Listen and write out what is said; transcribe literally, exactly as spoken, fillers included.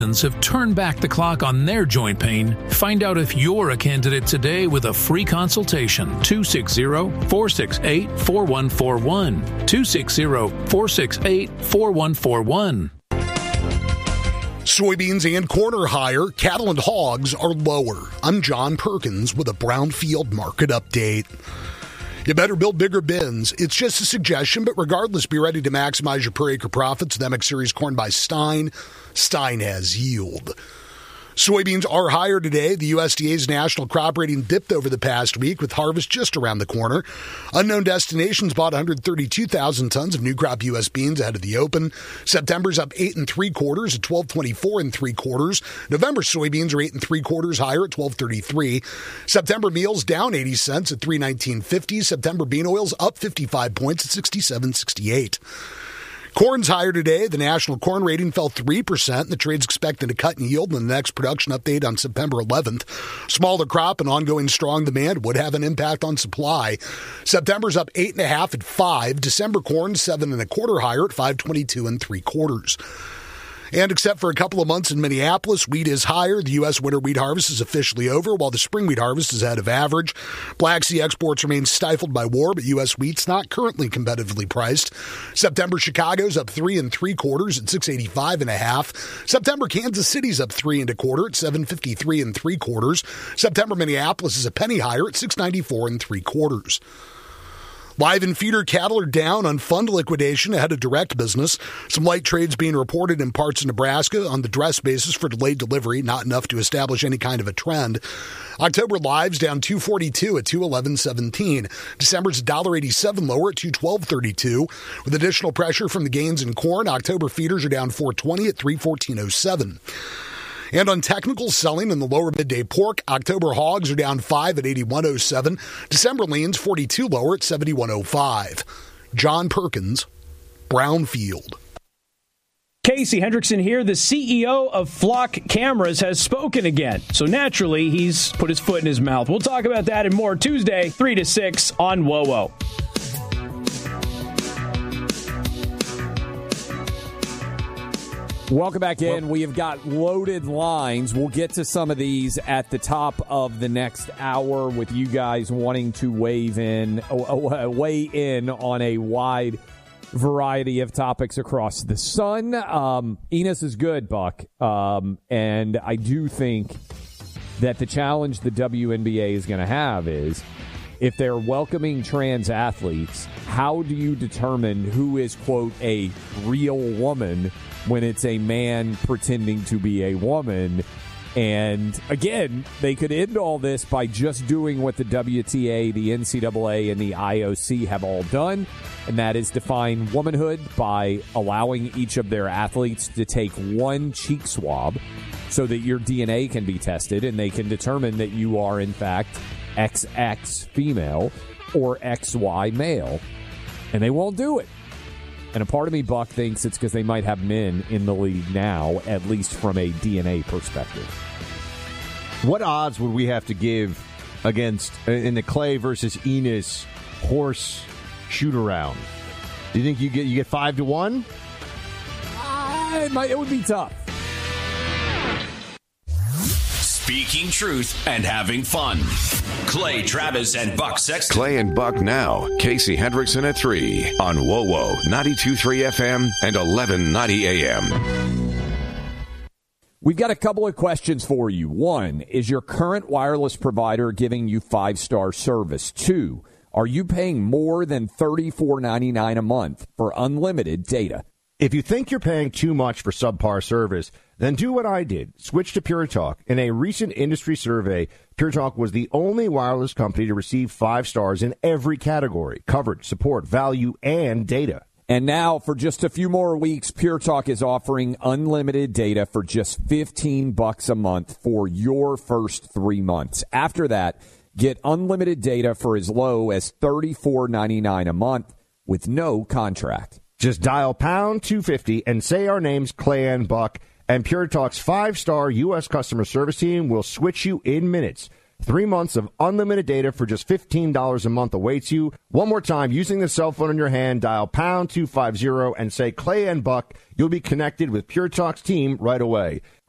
have turned back the clock on their joint pain. Find out if you're a candidate today with a free consultation. two six zero, four six eight, four one four one. two six zero, four six eight, four one four one. Soybeans and corn are higher. Cattle and hogs are lower. I'm John Perkins with a Brownfield market update. You better build bigger bins. It's just a suggestion, but regardless, be ready to maximize your per acre profits with M X Series corn by Stein. Stein has yield. Soybeans are higher today. The U S D A's national crop rating dipped over the past week with harvest just around the corner. Unknown Destinations bought one hundred thirty-two thousand tons of new crop U S beans ahead of the open. September's up eight and three quarters at twelve twenty-four and three quarters. November soybeans are eight and three quarters higher at twelve thirty-three. September meals down eighty cents at three nineteen fifty. September bean oils up fifty-five points at sixty-seven sixty-eight. Corn's higher today. The national corn rating fell three percent, and the trade's expecting a cut in yield in the next production update on September eleventh. Smaller crop and ongoing strong demand would have an impact on supply. September's up eight and a half at five. December corn seven and a quarter higher at five twenty-two and three quarters. And except for a couple of months in Minneapolis, wheat is higher. The U S winter wheat harvest is officially over, while the spring wheat harvest is ahead of average. Black Sea exports remain stifled by war, but U S wheat's not currently competitively priced. September Chicago's up three and three quarters at six eighty-five and a half. September Kansas City's up three and a quarter at seven fifty-three and three quarters. September Minneapolis is a penny higher at six ninety-four and three quarters. Live and feeder cattle are down on fund liquidation ahead of direct business. Some light trades being reported in parts of Nebraska on the dress basis for delayed delivery, not enough to establish any kind of a trend. October lives down two forty-two at two eleven seventeen. December's one eighty-seven lower at two twelve thirty-two. With additional pressure from the gains in corn, October feeders are down four twenty at three fourteen oh seven. And on technical selling in the lower midday pork, October hogs are down five at eighty-one oh seven. December leans forty-two lower at seventy-one oh five. John Perkins, Brownfield. Casey Hendrickson here, the C E O of Flock Cameras, has spoken again. So naturally, he's put his foot in his mouth. We'll talk about that and more Tuesday, three to six on W O O. Welcome back in. We have got loaded lines. We'll get to some of these at the top of the next hour with you guys wanting to wave in, weigh in on a wide variety of topics across the sun. Um, Enos is good, Buck. Um, and I do think that the challenge the W N B A is going to have is if they're welcoming trans athletes, how do you determine who is, quote, a real woman when it's a man pretending to be a woman? And again, they could end all this by just doing what the W T A, the N C double A, and the I O C have all done, and that is define womanhood by allowing each of their athletes to take one cheek swab so that your D N A can be tested and they can determine that you are, in fact, X X female or X Y male. And they won't do it. And a part of me, Buck, thinks it's because they might have men in the league now, at least from a D N A perspective. What odds would we have to give against in the Clay versus Enos horse shoot around? Do you think you get you get five to one? Uh, it, might, it would be tough. Speaking truth and having fun. Clay Travis and Buck Sexton. Clay and Buck now. Casey Hendrickson at three on W O W ninety-two point three F M and eleven ninety A M. We've got a couple of questions for you. One, is your current wireless provider giving you five-star service? Two, are you paying more than thirty-four ninety-nine a month for unlimited data? If you think you're paying too much for subpar service, then do what I did. Switch to Pure Talk. In a recent industry survey, Pure Talk was the only wireless company to receive five stars in every category: coverage, support, value, and data. And now, for just a few more weeks, Pure Talk is offering unlimited data for just fifteen bucks a month for your first three months. After that, get unlimited data for as low as thirty-four ninety-nine a month with no contract. Just dial pound two fifty and say our names, Clay and Buck, and Pure Talk's five-star U S customer service team will switch you in minutes. Three months of unlimited data for just fifteen dollars a month awaits you. One more time, using the cell phone in your hand, dial pound two fifty and say Clay and Buck. You'll be connected with Pure Talk's team right away.